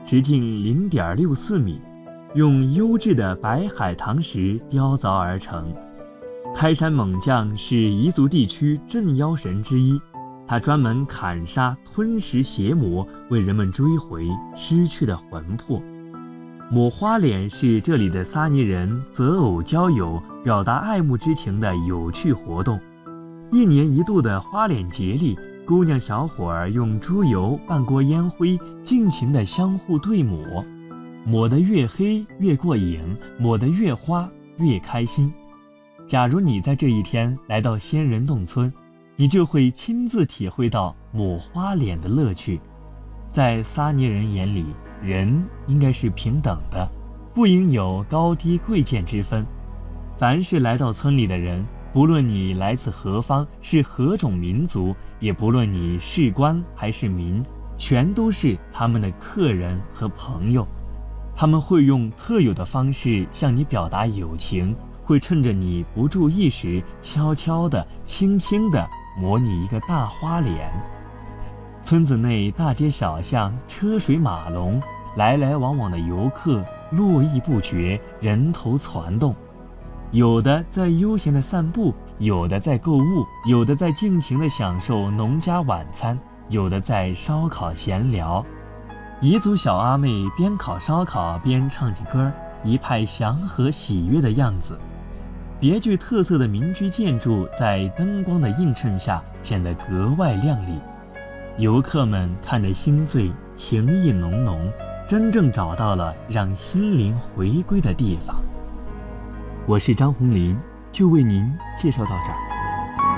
直径0.64米，用优质的白海棠石雕凿而成。开山猛将是彝族地区镇妖神之一，他专门砍杀、吞食邪魔，为人们追回失去的魂魄。抹花脸是这里的撒尼人择偶交友、表达爱慕之情的有趣活动。1年1度的花脸节里，姑娘小伙儿用猪油拌过烟灰，尽情地相互对抹，抹得越黑越过瘾，抹得越花越开心。假如你在这一天来到仙人洞村，你就会亲自体会到抹花脸的乐趣。在撒尼人眼里，人应该是平等的，不应有高低贵贱之分。凡是来到村里的人，不论你来自何方，是何种民族，也不论你是官还是民，全都是他们的客人和朋友。他们会用特有的方式向你表达友情，会趁着你不注意时，悄悄地、轻轻地抹你一个大花脸。村子内大街小巷车水马龙，来来往往的游客络绎不绝，人头攒动。有的在悠闲地散步，有的在购物，有的在尽情地享受农家晚餐，有的在烧烤闲聊。彝族小阿妹边烤烧烤边唱起歌，一派祥和喜悦的样子。别具特色的民居建筑在灯光的映衬下显得格外亮丽。游客们看得心醉，情意浓浓，真正找到了让心灵回归的地方。我是张红林，就为您介绍到这儿。